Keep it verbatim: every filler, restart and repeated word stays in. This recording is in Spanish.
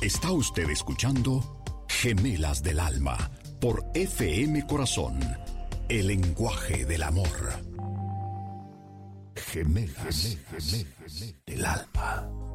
Está usted escuchando Gemelas del Alma por F M Corazón, el lenguaje del amor. Gemelas, Gemelas del Alma.